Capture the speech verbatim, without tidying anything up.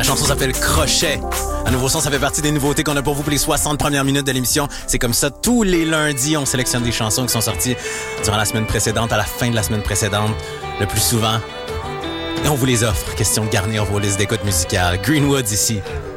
chanson s'appelle Crochet. Un nouveau son, ça fait partie des nouveautés qu'on a pour vous pour les soixante premières minutes de l'émission. C'est comme ça, tous les lundis, on sélectionne des chansons qui sont sorties durant la semaine précédente, à la fin de la semaine précédente, le plus souvent. Et on vous les offre. Question de garnir vos listes d'écoute musicale. Greenwoods ici.